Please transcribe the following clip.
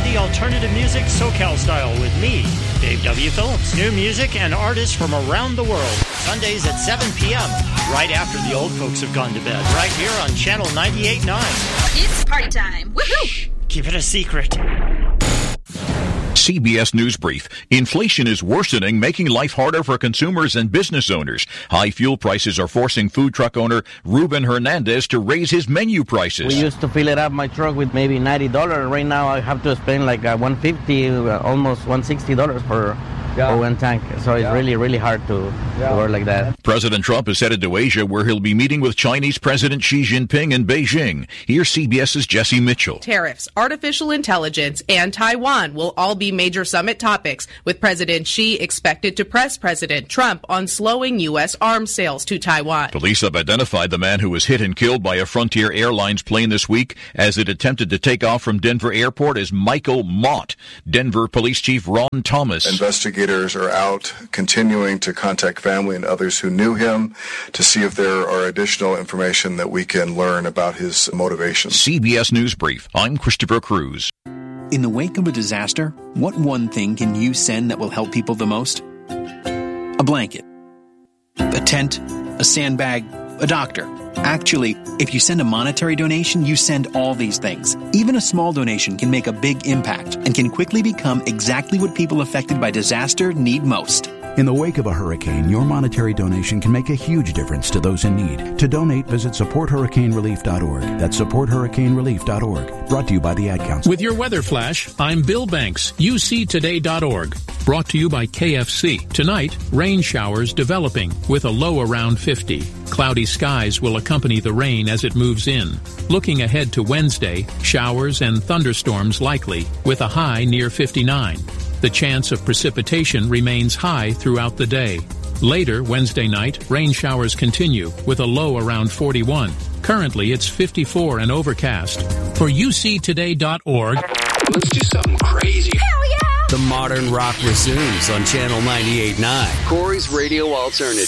indie alternative music SoCal style with me, Dave W. Phillips. New music and artists from around the world. Sundays at 7 p.m., right after the old folks have gone to bed. Right here on Channel 98.9. It's party time. Woohoo! Shh, keep it a secret. CBS News Brief. Inflation is worsening, making life harder for consumers and business owners. High fuel prices are forcing food truck owner Ruben Hernandez to raise his menu prices. We used to fill it up my truck with maybe $90. Right now I have to spend like $150, almost $160 for one tank. So it's really hard to work like that. President Trump is headed to Asia, where he'll be meeting with Chinese President Xi Jinping in Beijing. Here's CBS's Jesse Mitchell. Tariffs, artificial intelligence, and Taiwan will all be major summit topics, with President Xi expected to press President Trump on slowing U.S. arms sales to Taiwan. Police have identified the man who was hit and killed by a Frontier Airlines plane this week as it attempted to take off from Denver Airport as Michael Mott. Denver Police Chief Ron Thomas. Investigators are out continuing to contact family and others who knew him to see if there are additional information that we can learn about his motivations. CBS News Brief. I'm Christopher Cruz. In the wake of a disaster, what one thing can you send that will help people the most? A blanket, a tent, a sandbag, a doctor. Actually, if you send a monetary donation, you send all these things. Even a small donation can make a big impact and can quickly become exactly what people affected by disaster need most. In the wake of a hurricane, your monetary donation can make a huge difference to those in need. To donate, visit supporthurricanerelief.org. That's supporthurricanerelief.org. Brought to you by the Ad Council. With your weather flash, I'm Bill Banks, UCToday.org. Brought to you by KFC. Tonight, rain showers developing with a low around 50. Cloudy skies will accompany the rain as it moves in. Looking ahead to Wednesday, showers and thunderstorms likely with a high near 59. The chance of precipitation remains high throughout the day. Later, Wednesday night, rain showers continue with a low around 41. Currently, it's 54 and overcast. For UCToday.org, let's do something crazy. Hell yeah! The modern rock resumes on Channel 98.9. Corey's Radio Alternative.